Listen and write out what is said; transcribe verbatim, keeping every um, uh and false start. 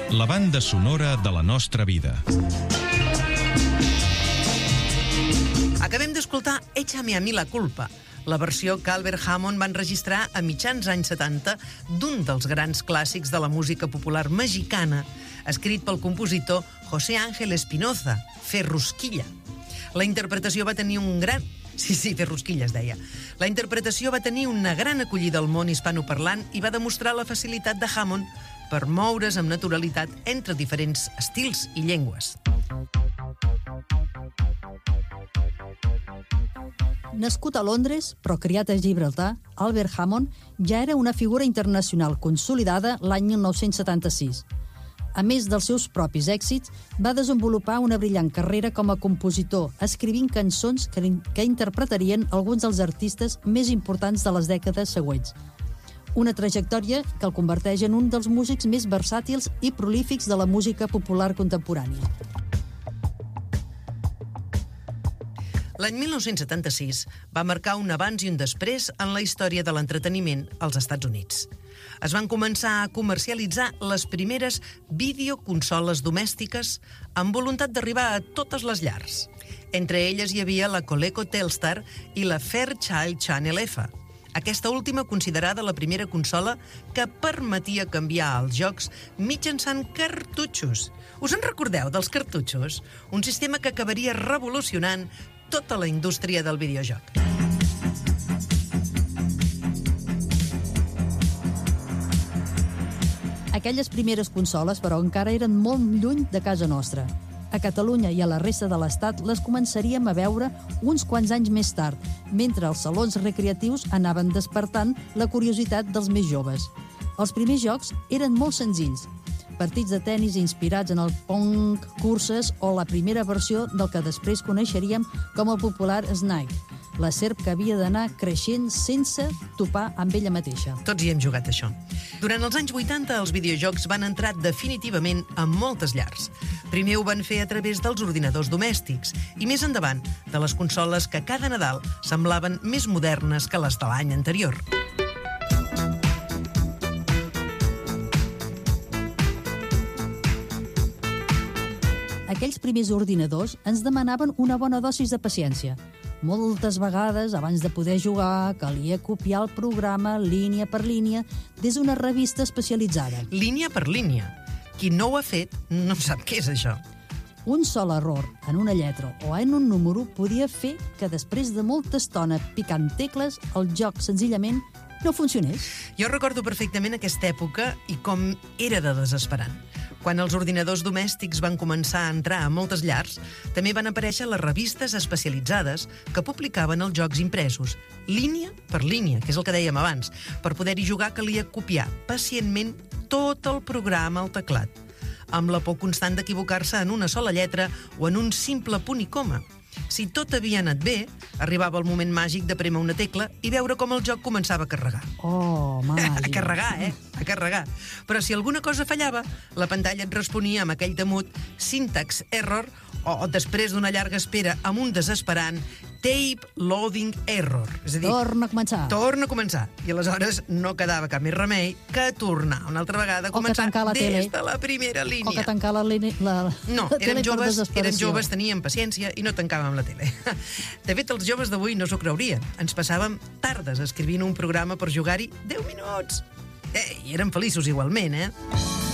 la banda sonora de la nostra vida. Acabem d'escoltar Échame a mi la culpa, la versió que Albert Hammond va enregistrar a mitjans anys setanta d'un dels grans clàssics de la música popular mexicana, escrit pel compositor José Ángel Espinoza, Ferrusquilla. La interpretació va tenir un gran... Sí, sí, Ferrusquilla es deia. La interpretació va tenir una gran acollida al món hispanoparlant i va demostrar la facilitat de Hammond per moure's amb naturalitat entre diferents estils i llengües. Nascut a Londres, però criat a Gibraltar, Albert Hammond ja era una figura internacional consolidada l'any mil nou-cents setanta-sis. A més dels seus propis èxits, va desenvolupar una brillant carrera com a compositor, escrivint cançons que, que interpretarien alguns dels artistes més importants de les dècades següents. Una trajectòria que el converteix en un dels músics més versàtils i prolífics de la música popular contemporània. L'any mil nou-cents setanta-sis va marcar un abans i un després en la història de l'entreteniment als Estats Units. Es van començar a comercialitzar les primeres videoconsoles domèstiques amb voluntat d'arribar a totes les llars. Entre elles hi havia la Coleco Telstar i la Fairchild Channel F. Aquesta última considerada la primera consola que permetia canviar els jocs mitjançant cartutxos. Us en recordeu dels cartutxos? Un sistema que acabaria revolucionant tota la indústria del videojoc. Aquelles primeres consoles, però, encara eren molt lluny de casa nostra. A Catalunya i a la resta de l'Estat les començaríem a veure uns quants anys més tard, mentre els salons recreatius anaven despertant la curiositat dels més joves. Els primers jocs eren molt senzills. Partits de tennis inspirats en el pong, curses o la primera versió del que després coneixeríem com el popular Snake, la serp que havia d'anar creixent sense topar amb ella mateixa. Tots hi hem jugat, això. Durant els anys vuitanta, els videojocs van entrar definitivament a moltes llars. Primer ho van fer a través dels ordinadors domèstics i més endavant de les consoles que cada Nadal semblaven més modernes que les de l'any anterior. Aquells primers ordinadors ens demanaven una bona dosis de paciència. Moltes vegades, abans de poder jugar, calia copiar el programa línia per línia des d'una revista especialitzada. Línia per línia. Qui no ho ha fet no sap què és això. Un sol error en una lletra o en un número podia fer que després de molta estona picant tecles el joc senzillament no funcionés. Jo recordo perfectament aquesta època i com era de desesperant. Quan els ordinadors domèstics van començar a entrar a moltes llars, també van aparèixer les revistes especialitzades que publicaven els jocs impresos, línia per línia, que és el que dèiem abans. Per poder-hi jugar calia copiar pacientment tot el programa al teclat, amb la por constant d'equivocar-se en una sola lletra o en un simple punt i coma. Si tot havia anat bé, arribava el moment màgic de prémer una tecla i veure com el joc començava a carregar. Oh, màgic. A carregar, eh? A carregar. Però si alguna cosa fallava, la pantalla et responia amb aquell temut syntax error o, després d'una llarga espera, amb un desesperant tape loading error. És a dir, torna a començar. Torna a començar. I aleshores no quedava cap més remei que tornar una altra vegada a començar la des tele. de la primera línia. O que tancar la, línia, la, no, la tele érem joves, per desesperació. Érem joves, teníem paciència i no tancàvem la tele. De fet, els joves d'avui no s'ho creurien. Ens passàvem tardes escrivint un programa per jugar-hi deu minuts. Eh, I érem feliços igualment, eh?